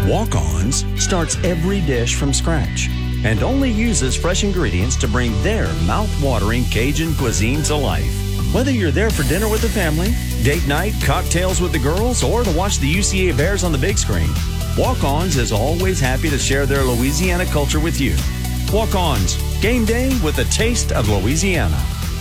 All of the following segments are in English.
Walk-Ons starts every dish from scratch and only uses fresh ingredients to bring their mouth-watering Cajun cuisine to life. Whether you're there for dinner with the family, date night, cocktails with the girls, or to watch the UCA Bears on the big screen, Walk-Ons is always happy to share their Louisiana culture with you. Walk-Ons, game day with a taste of Louisiana.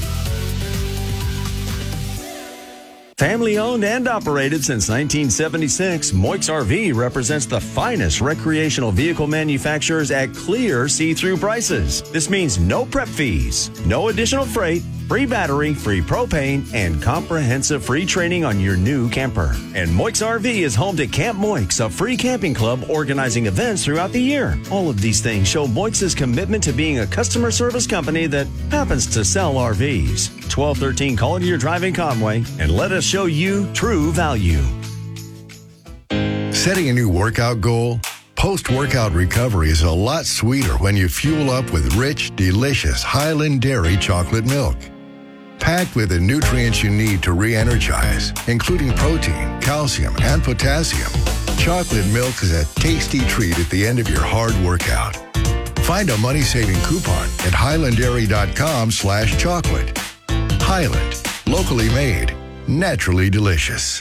Family owned and operated since 1976, Moix RV represents the finest recreational vehicle manufacturers at clear see-through prices. This means no prep fees, no additional freight, free battery, free propane, and comprehensive free training on your new camper. And Moix RV is home to Camp Moix, a free camping club organizing events throughout the year. All of these things show Moix's commitment to being a customer service company that happens to sell RVs. 1213 Collier Drive in Conway, and let us show you true value. Setting a new workout goal? Post-workout recovery is a lot sweeter when you fuel up with rich, delicious Highland Dairy chocolate milk. Packed with the nutrients you need to re-energize, including protein, calcium, and potassium, chocolate milk is a tasty treat at the end of your hard workout. Find a money-saving coupon at highlanddairy.com/chocolate. Highland, locally made, naturally delicious.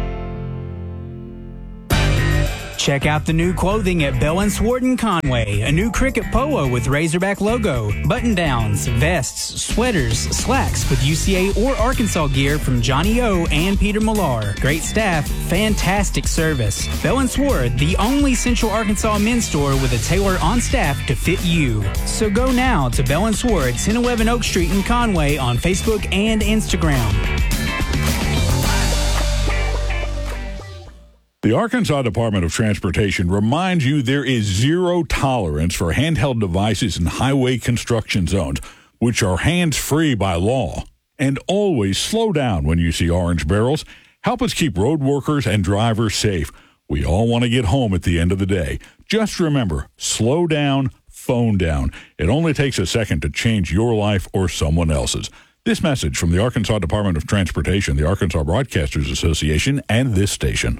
Check out the new clothing at Bell & Swart in Conway. A new cricket polo with Razorback logo, button-downs, vests, sweaters, slacks with UCA or Arkansas gear from Johnny O and Peter Millar. Great staff, fantastic service. Bell & Swart, the only Central Arkansas men's store with a tailor on staff to fit you. So go now to Bell & Swart, 1011 Oak Street in Conway on Facebook and Instagram. The Arkansas Department of Transportation reminds you there is zero tolerance for handheld devices in highway construction zones, which are hands-free by law. And always slow down when you see orange barrels. Help us keep road workers and drivers safe. We all want to get home at the end of the day. Just remember, slow down, phone down. It only takes a second to change your life or someone else's. This message from the Arkansas Department of Transportation, the Arkansas Broadcasters Association, and this station.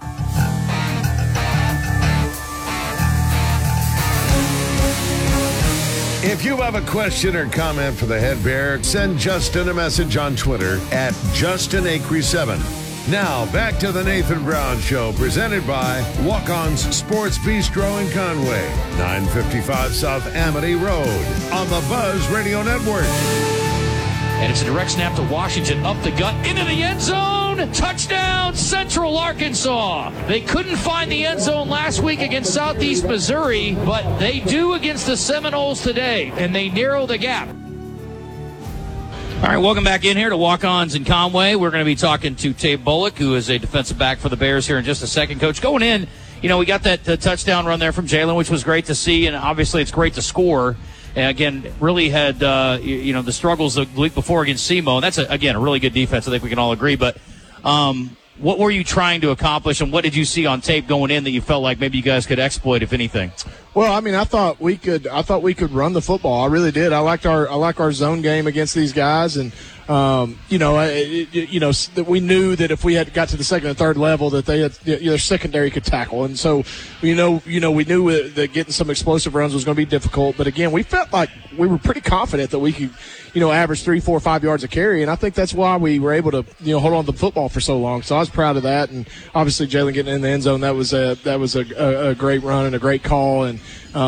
If you have a question or comment for the head bear, send Justin a message on Twitter at JustinAcree7. Now, back to the Nathan Brown Show, presented by Walk-On's Sports Bistro in Conway, 955 South Amity Road, on the Buzz Radio Network. And it's a direct snap to Washington, up the gut, into the end zone. Touchdown, Central Arkansas. They couldn't find the end zone last week against Southeast Missouri, but they do against the Seminoles today, and they narrow the gap. All right, welcome back in here to Walk-Ons in Conway. We're going to be talking to Tate Bullock, who is a defensive back for the Bears here in just a second. Coach, going in, you know, we got that touchdown run there from Jalen, which was great to see, and obviously it's great to score. And again, really had, the struggles the week before against SEMO. And that's, a really good defense. I think we can all agree. But what were you trying to accomplish, and what did you see on tape going in that you felt like maybe you guys could exploit, if anything? Well, I mean, I thought we could run the football. I really did. I like our zone game against these guys, and we knew that if we had got to the second and third level, that they had their secondary could tackle, and so we knew that getting some explosive runs was going to be difficult. But again, we felt like we were pretty confident that we could, average 3, 4, 5 yards a carry, and I think that's why we were able to hold on to the football for so long. So I was proud of that, and obviously Jalen getting in the end zone, that was a great run and a great call, and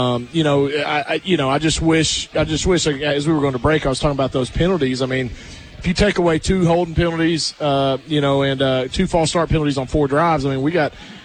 I just wish as we were going to break, I was talking about those penalties. I mean, if you take away 2 holding penalties, and 2 false start penalties on 4 drives, I mean, we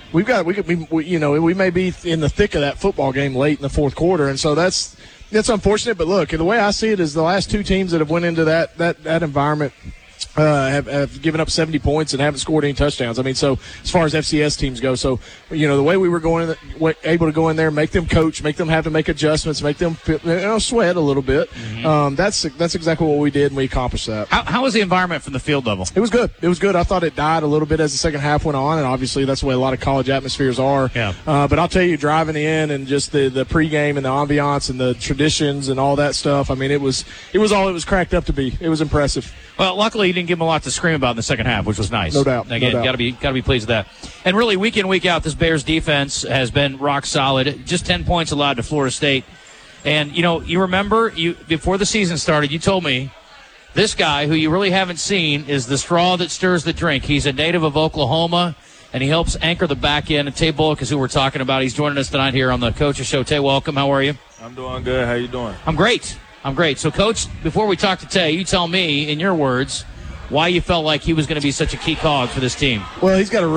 may be in the thick of that football game late in the fourth quarter, and so that's unfortunate. But look, the way I see it is the last 2 teams that have went into that environment have given up 70 points and haven't scored any touchdowns. I mean, so as far as FCS teams go, so the way we were able to go in there, make them coach, make them have to make adjustments, make them sweat a little bit. Mm-hmm. That's exactly what we did, and we accomplished that. How was the environment from the field level? It was good. I thought it died a little bit as the second half went on, and obviously that's the way a lot of college atmospheres are. Yeah. But I'll tell you, driving in and just the pregame and the ambiance and the traditions and all that stuff. I mean, it was all it was cracked up to be. It was impressive. Well, luckily he didn't give him a lot to scream about in the second half, which was nice. No doubt. Again, got to be pleased with that. And really, week in, week out, this Bears defense has been rock solid. Just 10 points allowed to Florida State. And, you remember, before the season started, you told me this guy, who you really haven't seen, is the straw that stirs the drink. He's a native of Oklahoma, and he helps anchor the back end. And Tay Bullock is who we're talking about. He's joining us tonight here on the Coach's Show. Tay, welcome. How are you? I'm doing good. How you doing? I'm great. So, Coach, before we talk to Tay, you tell me, in your words, why you felt like he was going to be such a key cog for this team. Well, he's got a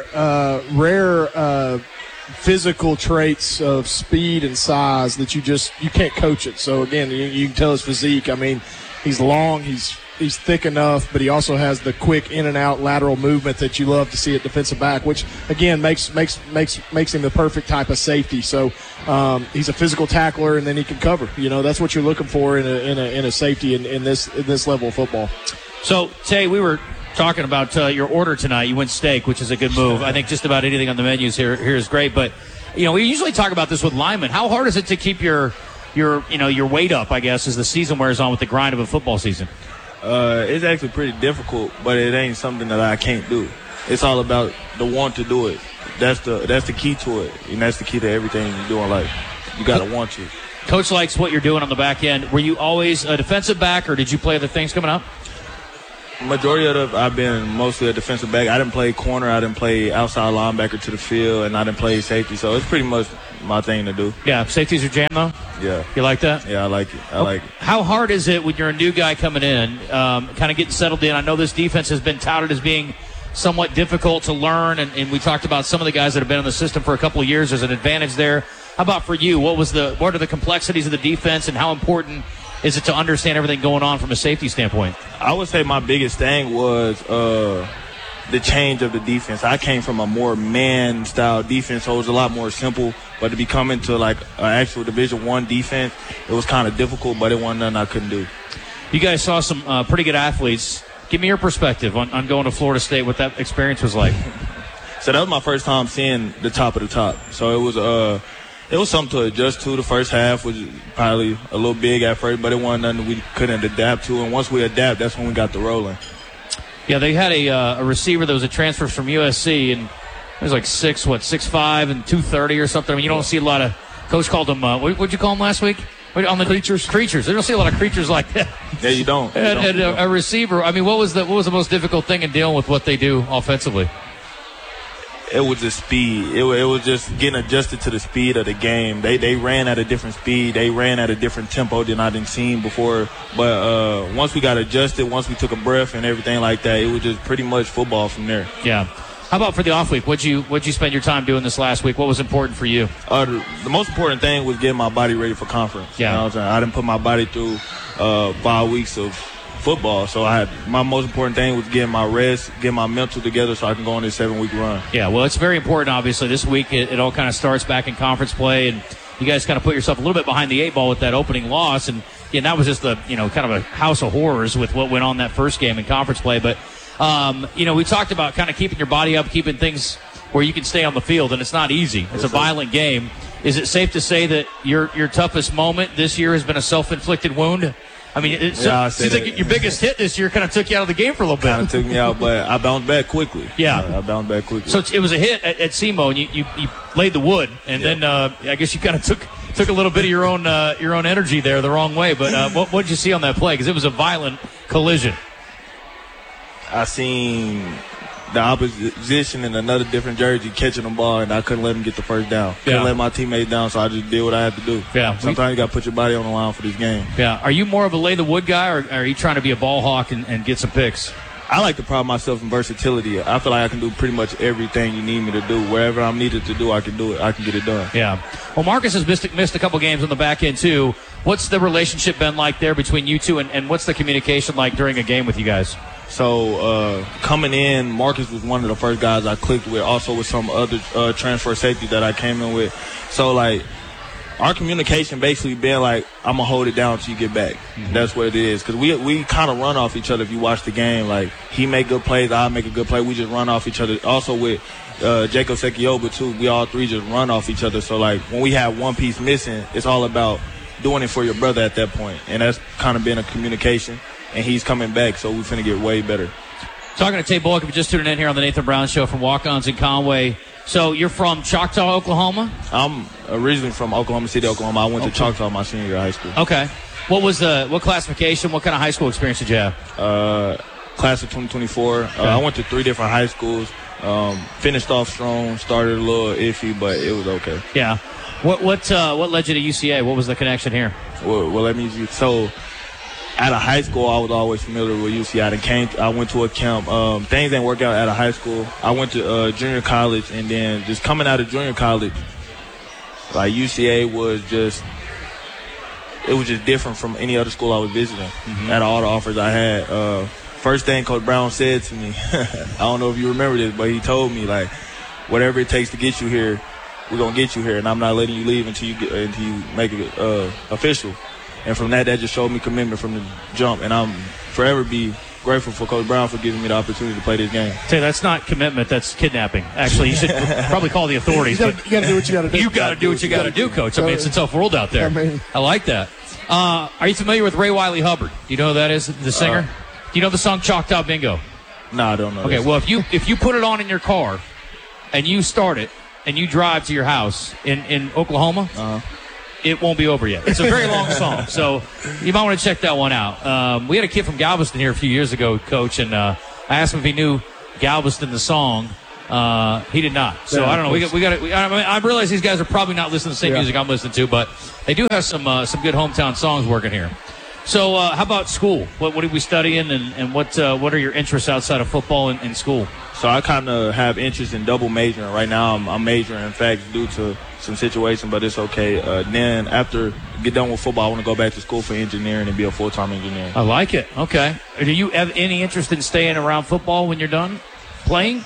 rare physical traits of speed and size that you can't coach it. So, again, you can tell his physique. I mean, he's long, he's thick enough, but he also has the quick in and out lateral movement that you love to see at defensive back, which again makes him the perfect type of safety. So he's a physical tackler, and then he can cover. That's what you're looking for in a safety in this level of football. So Tay, we were talking about your order tonight. You went steak, which is a good move. I think just about anything on the menus here is great. But we usually talk about this with linemen. How hard is it to keep your weight up, I guess, as the season wears on with the grind of a football season? It's actually pretty difficult, but it ain't something that I can't do. It's all about the want to do it. That's the key to it, and that's the key to everything you do in life. You got to want to. Coach likes what you're doing on the back end. Were you always a defensive back, or did you play other things coming up? Majority of I've been mostly a defensive back. I didn't play corner. I didn't play outside linebacker to the field, and I didn't play safety. So it's pretty much my thing to do. Yeah, safety's your jam, though? Yeah. You like that? Yeah, I like it. I like it. How hard is it when you're a new guy coming in, kind of getting settled in? I know this defense has been touted as being somewhat difficult to learn, and we talked about some of the guys that have been in the system for a couple of years. There's an advantage there. How about for you? What are the complexities of the defense, and how important is it to understand everything going on from a safety standpoint? I would say my biggest thing was the change of the defense. I came from a more man-style defense, so it was a lot more simple. But to be coming to like an actual Division I defense, it was kind of difficult, but it wasn't nothing I couldn't do. You guys saw some pretty good athletes. Give me your perspective on going to Florida State, what that experience was like. So that was my first time seeing the top of the top. So it was something to adjust to. The first half was probably a little big at first, but it wasn't nothing we couldn't adapt to. And once we adapt, that's when we got the rolling. Yeah, they had a receiver that was a transfer from USC, and he was like 6'5" and 230 or something. I mean, you don't see a lot of. Coach called him. What'd you call him last week? On the creatures. They don't see a lot of creatures like that. Yeah, you don't. And a receiver. I mean, what was the most difficult thing in dealing with what they do offensively? It was the speed. It was just getting adjusted to the speed of the game. They ran at a different speed. They ran at a different tempo than I didn't seen before. But once we got adjusted, once we took a breath and everything like that, it was just pretty much football from there. Yeah. How about for the off week? What'd you spend your time doing this last week? What was important for you? The most important thing was getting my body ready for conference. Yeah. You know what I'm saying? I didn't put my body through 5 weeks of football, so my most important thing was getting my rest, getting my mental together so I can go on this 7-week run. Yeah, well, it's very important, obviously. This week it all kind of starts back in conference play, and you guys kind of put yourself a little bit behind the 8 ball with that opening loss, and that was just the kind of a house of horrors with what went on that first game in conference play. But we talked about kind of keeping your body up, keeping things where you can stay on the field, and it's not easy. It's a violent game. Is it safe to say that your toughest moment this year has been a self-inflicted wound? I mean, it seems like your biggest hit this year kind of took you out of the game for a little bit. Kind of took me out, but I bounced back quickly. Yeah. I bounced back quickly. So it was a hit at SEMO, and you laid the wood, and then I guess you kind of took a little bit of your own energy there the wrong way. But what did you see on that play? Because it was a violent collision. I seen the opposition in another different jersey catching the ball, and I couldn't let them get the first down. Couldn't let my teammates down, so I just did what I had to do. Yeah. Sometimes you got to put your body on the line for this game. Yeah. Are you more of a lay the wood guy, or are you trying to be a ball hawk and get some picks? I like to pride myself in versatility. I feel like I can do pretty much everything you need me to do. Wherever I'm needed to do, I can do it. I can get it done. Yeah. Well, Marcus has missed a couple games on the back end, too. What's the relationship been like there between you two, and what's the communication like during a game with you guys? So coming in, Marcus was one of the first guys I clicked with, also with some other transfer safety that I came in with. So, like, our communication basically been like, I'm going to hold it down until you get back. Mm-hmm. That's what it is. Because we kind of run off each other if you watch the game. Like, he make good plays, I make a good play. We just run off each other. Also with Jacob Sekioba, too, we all three just run off each other. So, like, when we have one piece missing, it's all about doing it for your brother at that point. And that's kind of been a communication. and he's coming back, so we're finna get way better. Talking to Tate Bullock, if you're just tuning in here on the Nathan Brown Show from Walk-Ons in Conway. So you're from Choctaw, Oklahoma? I'm originally from Oklahoma City, Oklahoma. I went to Choctaw my senior year of high school. Okay. What classification, what kind of high school experience did you have? Class of 2024. I went to 3 different high schools. Finished off strong, started a little iffy, but it was okay. Yeah. What led you to UCA? What was the connection here? Well, let me use so. Out of high school, I was always familiar with UCI. I went to a camp. Things didn't work out out of high school. I went to junior college, and then just coming out of junior college, like UCA was just different from any other school I was visiting. Out of all the offers I had, first thing Coach Brown said to me, I don't know if you remember this, but he told me, like, whatever it takes to get you here, we're gonna get you here, and I'm not letting you leave until you make it official. And from that just showed me commitment from the jump. And I'm forever be grateful for Coach Brown for giving me the opportunity to play this game. Say, that's not commitment, that's kidnapping. Actually, you should probably call the authorities. You got to do what you got to do. You got to do what you got to do, Coach. I mean, it's a tough world out there. I like that. Are you familiar with Ray Wiley Hubbard? Do you know who that is, the singer? Do you know the song Choctaw Bingo? No, I don't know. Okay, well, if you put it on in your car and you start it and you drive to your house in Oklahoma, it won't be over yet. It's a very long song, so you might want to check that one out. We had a kid from Galveston here a few years ago, Coach, and I asked him if he knew Galveston, the song. He did not. So I don't know. I realize these guys are probably not listening to the same music I'm listening to, but they do have some good hometown songs working here. So how about school? What did we study in, and what are your interests outside of football and school? So I kind of have interest in double majoring. Right now I'm majoring in fact due to some situation, but it's okay. Then after I get done with football, I want to go back to school for engineering and be a full-time engineer. I like it. Okay. Do you have any interest in staying around football when you're done playing?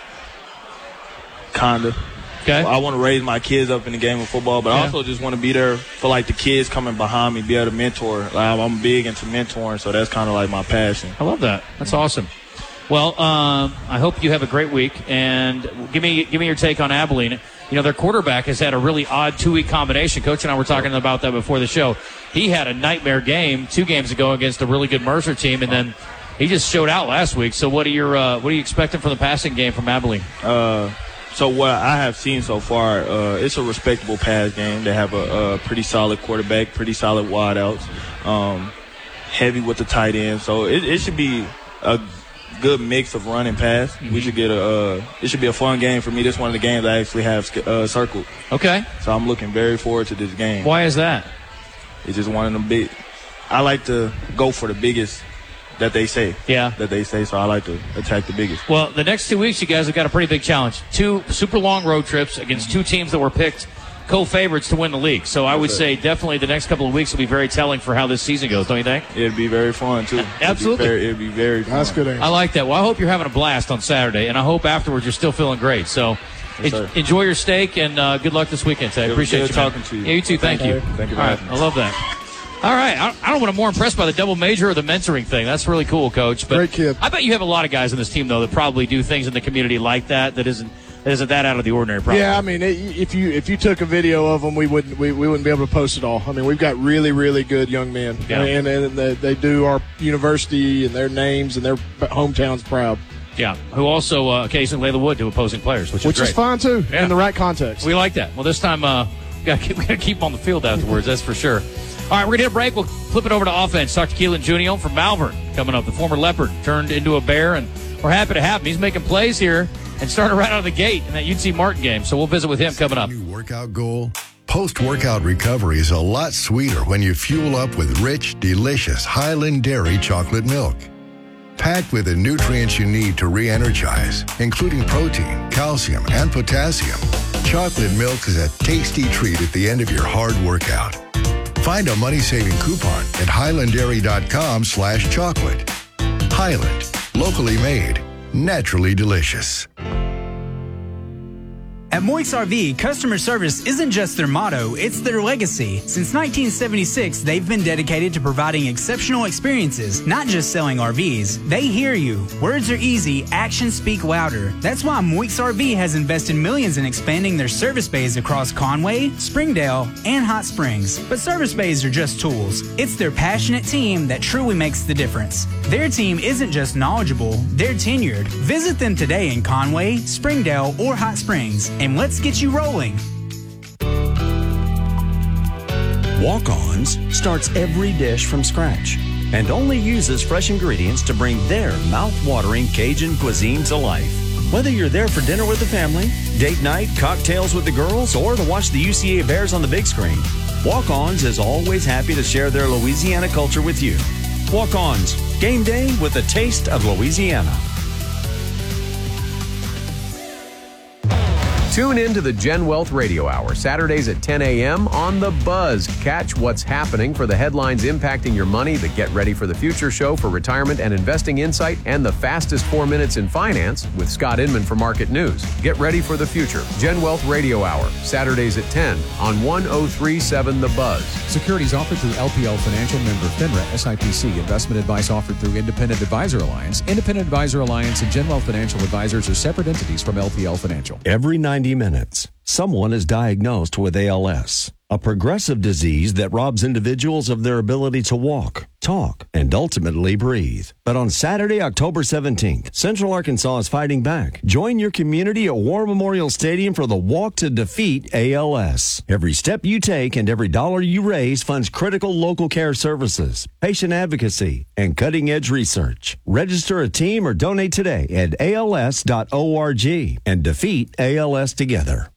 Kinda. Okay. I want to raise my kids up in the game of football, but I also just want to be there for, like, the kids coming behind me, be able to mentor. Like, I'm big into mentoring, so that's kind of like my passion. I love that. That's awesome. Well, I hope you have a great week, and give me your take on Abilene. You know, their quarterback has had a really odd 2-week combination. Coach and I were talking about that before the show. He had a nightmare game 2 games ago against a really good Mercer team, and then he just showed out last week. So what are you expecting from the passing game from Abilene? So what I have seen so far, it's a respectable pass game. They have a pretty solid quarterback, pretty solid wideouts, heavy with the tight end. So it should be a good mix of run and pass. We should get it should be a fun game for me. This is one of the games I actually have circled. Okay. So I'm looking very forward to this game. Why is that? It's just one of them big. I like to go for the biggest that they say. Yeah. That they say, so I like to attack the biggest. Well, the next 2 weeks, you guys have got a pretty big challenge. 2 super long road trips against 2 teams that were picked co-favorites to win the league. So I would say definitely the next couple of weeks will be very telling for how this season goes, don't you think? It'd be very fun, too. Absolutely. It'd be very fun. That's good answer. I like that. Well, I hope you're having a blast on Saturday, and I hope afterwards you're still feeling great. So enjoy your steak, and good luck this weekend, Ted. Appreciate you talking to you. Yeah, you too. Thank you. Thank you. All right, I love that. All right, I don't want to more impressed by the double major or the mentoring thing. That's really cool, Coach. But great kid. I bet you have a lot of guys in this team, though, that probably do things in the community like that isn't that out of the ordinary. Probably. Yeah, I mean, if you took a video of them, we wouldn't be able to post it all. I mean, we've got really, really good young men, and they do our university and their names and their hometowns proud. Yeah, who also occasionally lay the wood to opposing players, which is fine too, in the right context. We like that. Well, this time we got to keep them on the field afterwards. That's for sure. All right, we're going to hit a break. We'll flip it over to offense. Talk to Keelan Junio from Malvern coming up. The former Leopard turned into a Bear, and we're happy to have him. He's making plays here and started right out of the gate in that UT Martin game. So we'll visit with him coming up. New workout goal? Post-workout recovery is a lot sweeter when you fuel up with rich, delicious Highland Dairy chocolate milk. Packed with the nutrients you need to re-energize, including protein, calcium, and potassium, chocolate milk is a tasty treat at the end of your hard workout. Find a money-saving coupon at highlanddairy.com/chocolate. Highland, locally made, naturally delicious. At Moix RV, customer service isn't just their motto, it's their legacy. Since 1976, they've been dedicated to providing exceptional experiences, not just selling RVs. They hear you. Words are easy, actions speak louder. That's why Moix RV has invested millions in expanding their service bays across Conway, Springdale, and Hot Springs. But service bays are just tools. It's their passionate team that truly makes the difference. Their team isn't just knowledgeable, they're tenured. Visit them today in Conway, Springdale, or Hot Springs, and let's get you rolling. Walk-Ons starts every dish from scratch and only uses fresh ingredients to bring their mouth-watering Cajun cuisine to life. Whether you're there for dinner with the family, date night, cocktails with the girls, or to watch the UCA Bears on the big screen, Walk-Ons is always happy to share their Louisiana culture with you. Walk-Ons, game day with a taste of Louisiana. Tune in to the Gen Wealth Radio Hour, Saturdays at 10 a.m. on The Buzz. Catch what's happening for the headlines impacting your money, the Get Ready for the Future show for retirement and investing insight, and the fastest 4 minutes in finance with Scott Inman for Market News. Get ready for the future. Gen Wealth Radio Hour, Saturdays at 10 on 103.7 The Buzz. Securities offered through LPL Financial, member FINRA, SIPC. Investment advice offered through Independent Advisor Alliance. Independent Advisor Alliance and Gen Wealth Financial Advisors are separate entities from LPL Financial. Every 90 minutes, someone is diagnosed with ALS, a progressive disease that robs individuals of their ability to walk, talk, and ultimately breathe. But on Saturday, October 17th, Central Arkansas is fighting back. Join your community at War Memorial Stadium for the Walk to Defeat ALS. Every step you take and every dollar you raise funds critical local care services, patient advocacy, and cutting-edge research. Register a team or donate today at als.org and defeat ALS together.